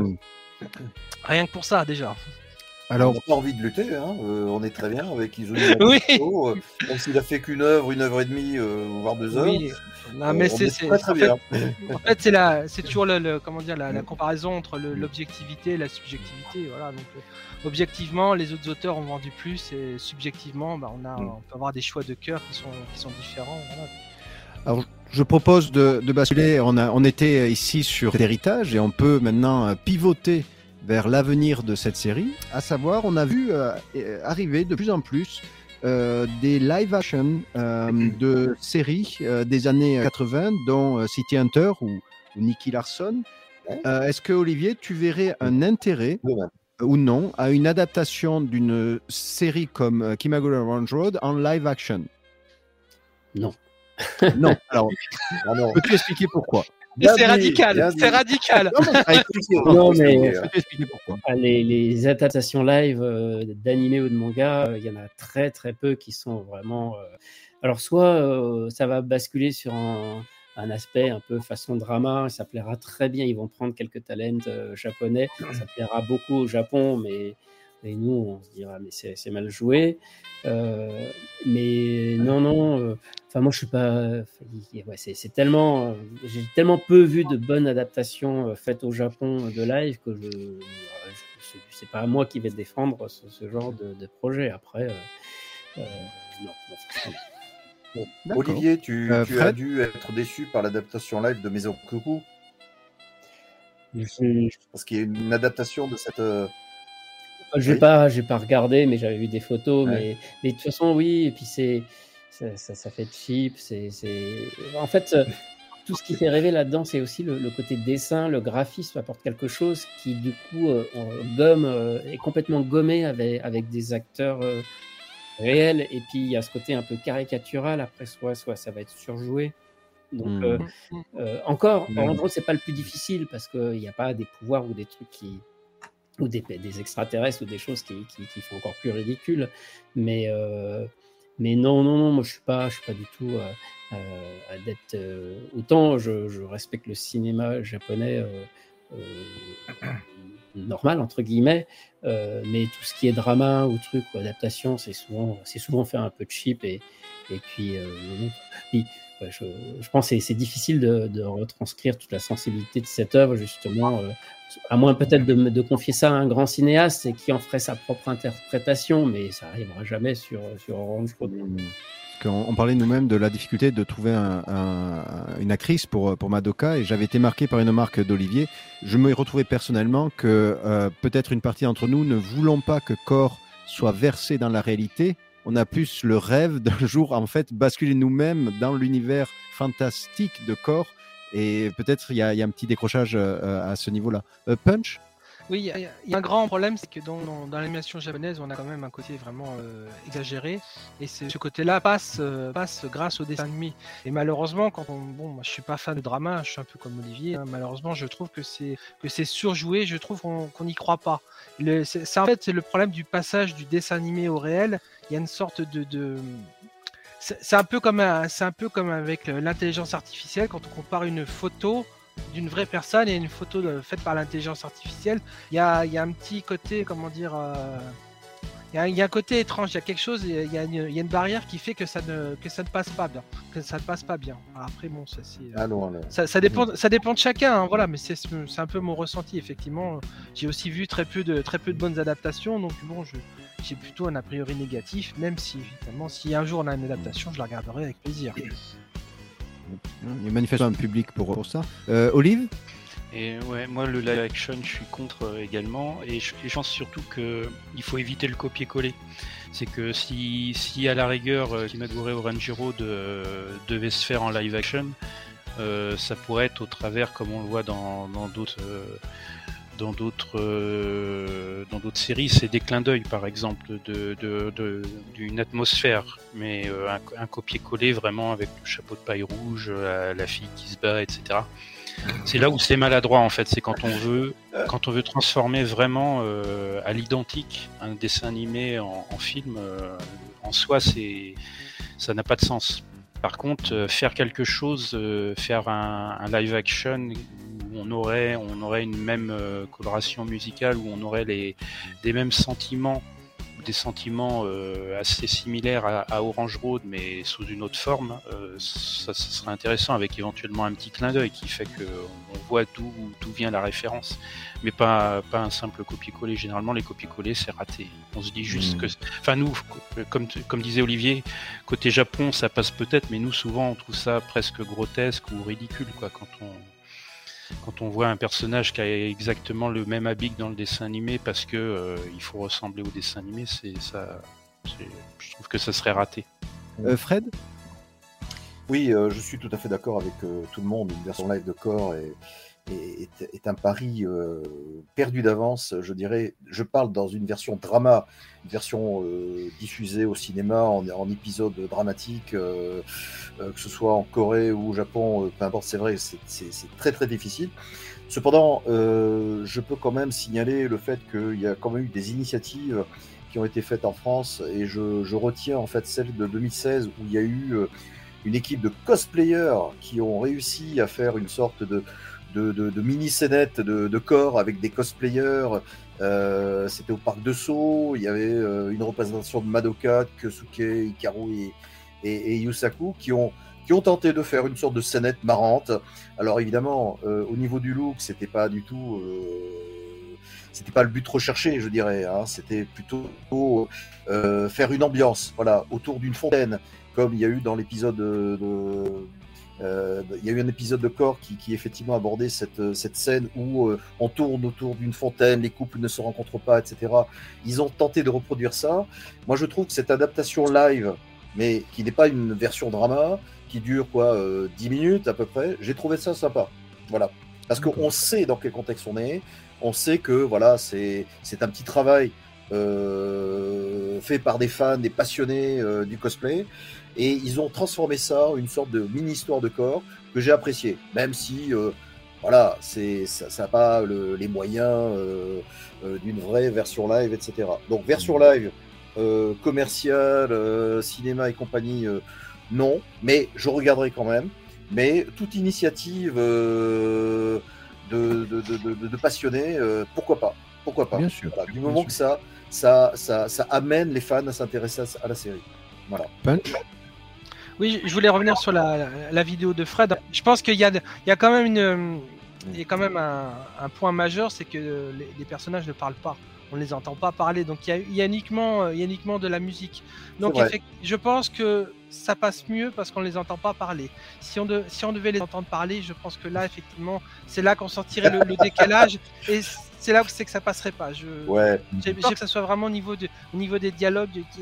rien que pour ça déjà. Alors, on n'a pas envie de lutter, hein. On est très bien avec Izumi Matsumoto, même s'il a fait qu'une œuvre et demie, voire 2 heures. Oui, non, mais c'est très bien. En fait, c'est toujours la comparaison entre l'objectivité et la subjectivité. Voilà, donc objectivement, les autres auteurs ont vendu plus, et subjectivement, on peut avoir des choix de cœur qui sont différents. Voilà. Alors, je propose de basculer. On était ici sur l'héritage et on peut maintenant pivoter vers l'avenir de cette série, à savoir, on a vu arriver de plus en plus des live-action de séries des années 80, dont City Hunter ou Nicky Larson. Est-ce que, Olivier, tu verrais un intérêt ou non à une adaptation d'une série comme Kimagure Orange Road en live-action? Non. Non. Alors, peux-tu expliquer pourquoi? C'est radical, c'est radical. Non, mais les adaptations live d'animé ou de manga, il y en a très peu qui sont vraiment. Alors, soit ça va basculer sur un aspect un peu façon drama, ça plaira très bien. Ils vont prendre quelques talents japonais, ça plaira beaucoup au Japon, mais nous, on se dira, mais c'est mal joué. Mais non. Enfin, moi, je suis pas. C'est tellement. J'ai tellement peu vu de bonnes adaptations faites au Japon de live que c'est pas à moi qui vais défendre ce genre de projet. Après, non. Olivier, tu as dû être déçu par l'adaptation live de Maison Ikoku. Parce qu'il y a une adaptation de cette. J'ai pas regardé, mais j'avais vu des photos. Ouais. Mais de toute façon, oui. Et puis ça fait cheap. En fait, tout ce qui fait rêver là-dedans, c'est aussi le côté dessin, le graphisme apporte quelque chose qui, du coup, est complètement gommé avec des acteurs réels. Et puis, il y a ce côté un peu caricatural. Après, soit ça va être surjoué. Donc, encore, en gros, c'est pas le plus difficile parce qu'il n'y a pas des pouvoirs ou des trucs ou des extraterrestres ou des choses qui font encore plus ridicule. Mais non, moi je suis pas du tout adepte. Autant je respecte le cinéma japonais normal entre guillemets, mais tout ce qui est drama ou truc ou adaptation, c'est souvent fait un peu cheap et puis je pense que c'est difficile de retranscrire toute la sensibilité de cette œuvre, justement, à moins peut-être de confier ça à un grand cinéaste et qui en ferait sa propre interprétation, mais ça n'arrivera jamais sur Orange Road. On parlait nous-mêmes de la difficulté de trouver une actrice pour Madoka, et j'avais été marqué par une remarque d'Olivier. Je me retrouvais personnellement que peut-être une partie d'entre nous ne voulons pas que Core soit versé dans la réalité. on a plus le rêve d'un jour, en fait, basculer nous-mêmes dans l'univers fantastique de Core. Et peut-être il y a un petit décrochage à ce niveau-là. Punch? Oui, il y a un grand problème, c'est que dans l'animation japonaise, on a quand même un côté vraiment exagéré, et ce côté-là passe grâce au dessin animé. Et malheureusement, moi je suis pas fan de drama, je suis un peu comme Olivier, hein, malheureusement je trouve que c'est surjoué, je trouve qu'on n'y croit pas. C'est en fait c'est le problème du passage du dessin animé au réel. Il y a une sorte de c'est un peu comme avec l'intelligence artificielle, quand on compare une photo d'une vraie personne et une photo faite par l'intelligence artificielle, il y a un petit côté, comment dire, il y a un côté étrange, il y a quelque chose, il y a une barrière qui fait que ça ne passe pas bien, Alors après bon, ça c'est ça dépend de chacun, hein, voilà, mais c'est un peu mon ressenti, effectivement. J'ai aussi vu très peu de bonnes adaptations, donc bon, j'ai plutôt un a priori négatif, même si évidemment si un jour on a une adaptation, je la regarderai avec plaisir. Il y a manifestement un public pour ça. Olive? Et ouais, moi le live action je suis contre également, et je pense surtout qu'il faut éviter le copier-coller. C'est que si à la rigueur Kimagure Oranjiro devait se faire en live action, ça pourrait être au travers, comme on le voit dans d'autres séries, c'est des clins d'œil par exemple d'une atmosphère, mais un copier-coller vraiment avec le chapeau de paille rouge, la fille qui se bat, etc. C'est là où c'est maladroit en fait, c'est quand on veut transformer vraiment à l'identique un dessin animé en film, en soi ça n'a pas de sens. Par contre, faire quelque chose, faire un live action où on aurait une même coloration musicale, où on aurait des mêmes sentiments, des sentiments assez similaires à Orange Road, mais sous une autre forme, ça serait intéressant, avec éventuellement un petit clin d'œil qui fait qu'on voit d'où vient la référence, mais pas un simple copier-coller. Généralement, les copier-coller, c'est raté. On se dit juste que... Enfin, nous, comme disait Olivier, côté Japon, ça passe peut-être, mais nous, souvent, on trouve ça presque grotesque ou ridicule, quoi, quand on voit un personnage qui a exactement le même habit que dans le dessin animé, parce que il faut ressembler au dessin animé, je trouve que ça serait raté. Fred? Oui, je suis tout à fait d'accord avec tout le monde. Une version live de Core est un pari perdu d'avance, je dirais. Je parle dans une version drama, une version diffusée au cinéma en épisode dramatique, que ce soit en Corée ou au Japon, peu importe, c'est vrai, c'est très très difficile. Cependant, je peux quand même signaler le fait qu'il y a quand même eu des initiatives qui ont été faites en France, et je retiens en fait celle de 2016 où il y a eu une équipe de cosplayers qui ont réussi à faire une sorte de mini-scénette de Core avec des cosplayers. C'était au parc de Sceaux, il y avait une représentation de Madoka, Kyosuke, Hikaru et Yusaku qui ont tenté de faire une sorte de scénette marrante. Alors évidemment, au niveau du look, c'était pas du tout... c'était pas le but recherché, je dirais, hein. C'était plutôt faire une ambiance, voilà, autour d'une fontaine, comme il y a eu dans l'épisode il y a eu un épisode de Core qui effectivement abordait cette scène où on tourne autour d'une fontaine, les couples ne se rencontrent pas, etc. Ils ont tenté de reproduire ça. Moi, je trouve que cette adaptation live, mais qui n'est pas une version drama, qui dure 10 minutes à peu près, j'ai trouvé ça sympa. Voilà. Parce qu'on sait dans quel contexte on est, on sait que voilà, c'est un petit travail fait par des fans, des passionnés du cosplay, et ils ont transformé ça en une sorte de mini-histoire de Core que j'ai apprécié, même si voilà, ça n'a pas les moyens d'une vraie version live, etc. Donc version live, commerciale, cinéma et compagnie, non, mais je regarderai quand même. Mais toute initiative de passionnés, pourquoi pas. Bien sûr. Voilà, du moment que ça amène les fans à s'intéresser à la série. Voilà. Punch? Oui, je voulais revenir sur la vidéo de Fred. Je pense qu'il y a quand même un point majeur, c'est que les personnages ne parlent pas. On ne les entend pas parler, donc il y a uniquement de la musique. Donc je pense que ça passe mieux parce qu'on ne les entend pas parler. Si on devait les entendre parler, je pense que là, effectivement, c'est là qu'on sentirait le décalage, et c'est là où c'est que ça passerait pas. J'ai que ça soit vraiment au niveau des dialogues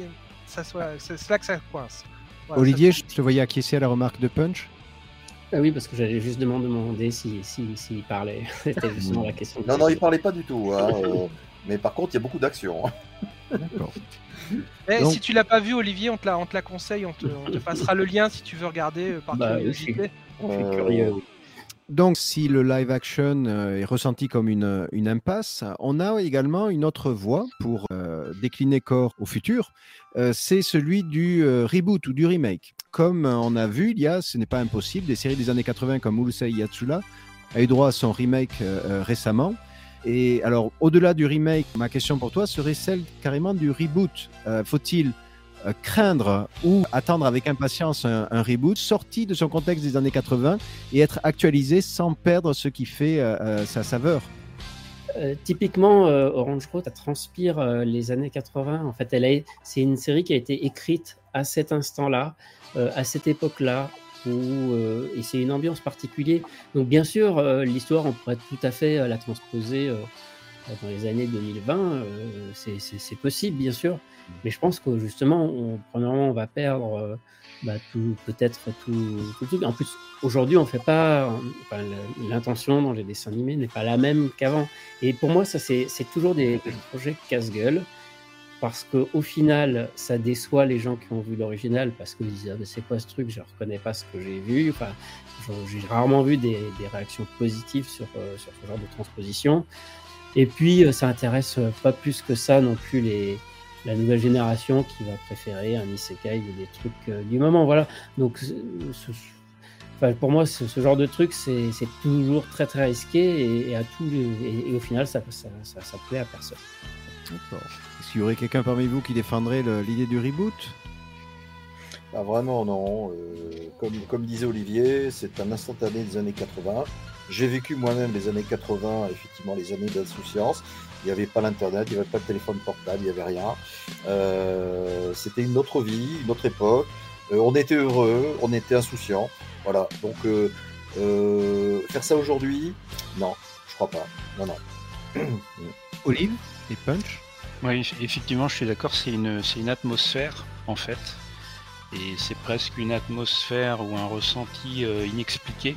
c'est là que ça coince. Voilà, Olivier, je te voyais acquiescer à la remarque de Punch. Ah oui, parce que j'allais juste demander s'il parlait. C'était justement la question. Non, il parlait pas du tout. Hein, mais par contre, il y a beaucoup d'action. D'accord. Donc... Si tu l'as pas vu, Olivier, on te la conseille. On te passera le lien si tu veux regarder par curiosité. Je suis curieux. Oui. Donc, si le live action est ressenti comme une impasse, on a également une autre voie pour décliner Core au futur. C'est celui du reboot ou du remake. Comme on a vu, ce n'est pas impossible, des séries des années 80 comme Urusei Yatsura a eu droit à son remake récemment. Et alors, au-delà du remake, ma question pour toi serait celle carrément du reboot. Faut-il craindre ou attendre avec impatience un reboot sorti de son contexte des années 80 et être actualisé sans perdre ce qui fait sa saveur? Typiquement, Orange Road, ça transpire les années 80. En fait, c'est une série qui a été écrite à cet instant-là, à cette époque-là, et c'est une ambiance particulière. Donc, bien sûr, l'histoire, on pourrait tout à fait la transposer dans les années 2020. C'est possible, bien sûr. Mais je pense que justement, premièrement, on va perdre peut-être tout. En plus, aujourd'hui, on fait pas. L'intention dans les dessins animés n'est pas la même qu'avant. Et pour moi, ça, c'est toujours des projets casse-gueule. Parce qu'au final, ça déçoit les gens qui ont vu l'original parce qu'ils disent c'est quoi ce truc, je ne reconnais pas ce que j'ai vu. Enfin, j'ai rarement vu des réactions positives sur ce genre de transposition. Et puis, ça intéresse pas plus que ça non plus la nouvelle génération qui va préférer un isekai ou des trucs du moment. Voilà. Donc, pour moi, ce genre de truc, c'est toujours très très risqué et au final, ça plaît à personne. D'accord. Est-ce qu'il y aurait quelqu'un parmi vous qui défendrait l'idée du reboot? Vraiment, non. Comme disait Olivier, c'est un instantané des années 80. J'ai vécu moi-même les années 80, effectivement, les années d'insouciance. Il n'y avait pas l'internet, il n'y avait pas de téléphone portable, il n'y avait rien. C'était une autre vie, une autre époque. On était heureux, on était insouciants. Voilà. Donc, faire ça aujourd'hui, non, je crois pas. Non. Olive et Punch? Oui, effectivement, je suis d'accord, c'est une atmosphère, en fait. Et c'est presque une atmosphère ou un ressenti inexpliqué.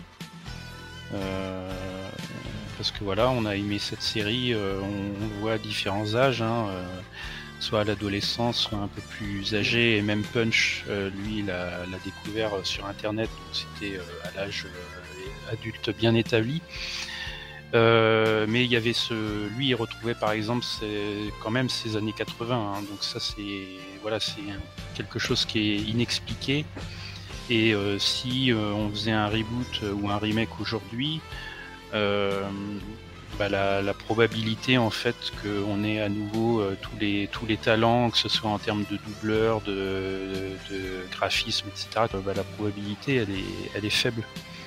Parce que voilà, on a aimé cette série, on le voit à différents âges, soit à l'adolescence, soit un peu plus âgé, et même Punch, lui, l'a découvert sur Internet, donc c'était à l'âge adulte bien établi. Mais il y avait lui, il retrouvait par exemple quand même ces années 80, donc ça c'est quelque chose qui est inexpliqué. Et si on faisait un reboot ou un remake aujourd'hui, la probabilité en fait qu'on ait à nouveau tous les talents, que ce soit en termes de doubleur, de graphisme, etc. La probabilité elle est faible.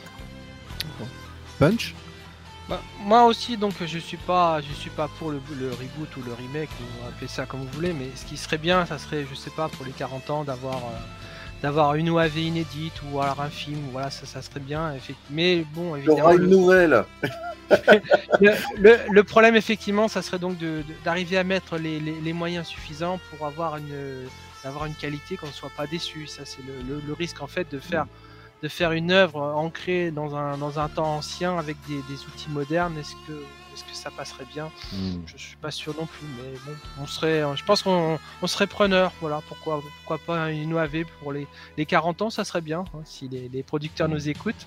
Punch? Moi aussi, donc je suis pas pour le reboot ou le remake, ou appelez ça comme vous voulez, mais ce qui serait bien, ça serait, je sais pas, pour les 40 ans d'avoir une OAV inédite ou alors un film, voilà, ça serait bien. Mais bon, évidemment. Il y aura une nouvelle. le problème, effectivement, ça serait donc d'arriver à mettre les moyens suffisants pour avoir une qualité qu'on ne soit pas déçu. Ça, c'est le risque en fait de faire une œuvre ancrée dans un temps ancien avec des outils modernes. Est-ce que ça passerait bien? Je suis pas sûr non plus, mais bon, je pense qu'on serait preneur. Voilà, pourquoi pas une OAV pour les 40 ans, ça serait bien, si les producteurs nous écoutent.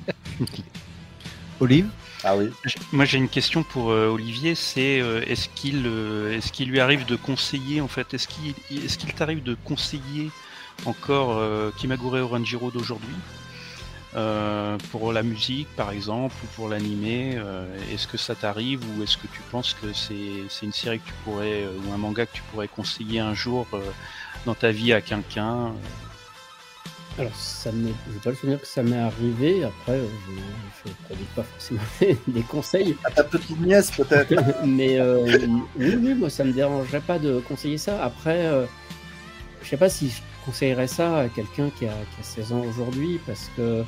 Olive? Ah oui. Moi j'ai une question pour Olivier, c'est est-ce qu'il lui arrive de conseiller en fait, est-ce qu'il t'arrive de conseiller encore Kimagure Oranjiro d'aujourd'hui? Pour la musique par exemple ou pour l'animé, est-ce que ça t'arrive ou est-ce que tu penses que c'est une série que tu pourrais ou un manga que tu pourrais conseiller un jour dans ta vie à quelqu'un? Alors je n'ai pas le souvenir que ça m'est arrivé. Après je ne produis pas forcément des conseils. À ta petite nièce peut-être. Mais oui, moi ça me dérangerait pas de conseiller ça. Après je sais pas si je conseillerais ça à quelqu'un qui a 16 ans aujourd'hui, parce que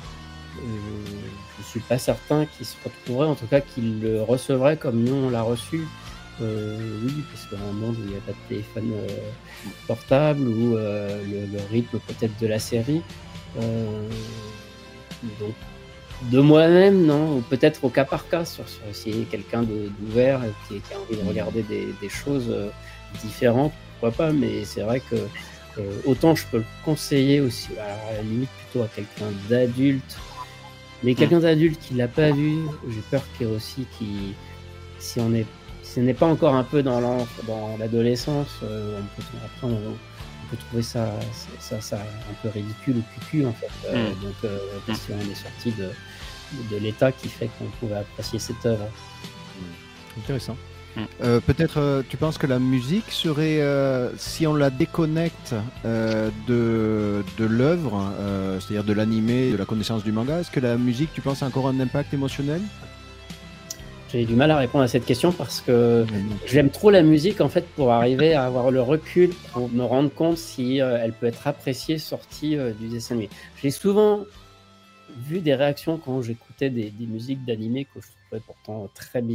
je suis pas certain qu'il se retrouverait, en tout cas qu'il le recevrait comme nous on l'a reçu. Oui, parce qu'un monde où il n'y a pas de téléphone portable, ou le rythme peut-être de la série. Donc, de moi-même, non, ou peut-être au cas par cas, sur si quelqu'un d'ouvert qui a envie de regarder des choses différentes, pourquoi pas, mais c'est vrai que autant je peux le conseiller aussi, alors à la limite plutôt à quelqu'un d'adulte, mais quelqu'un d'adulte qui l'a pas vu, j'ai peur qu'il y ait aussi si ce n'est pas encore un peu dans l'adolescence, après on peut trouver ça un peu ridicule ou cucu en fait. Donc parce qu'on est sorti de l'état qui fait qu'on pouvait apprécier cette œuvre. Intéressant. Peut-être tu penses que la musique serait, si on la déconnecte de l'œuvre, c'est-à-dire de l'animé, de la connaissance du manga, est-ce que la musique, tu penses, a encore un impact émotionnel? J'ai du mal à répondre à cette question parce que j'aime trop la musique en fait pour arriver à avoir le recul, pour me rendre compte si elle peut être appréciée sortie du dessin animé. J'ai souvent vu des réactions quand j'écoutais des musiques d'animé que je trouvais pourtant très bien.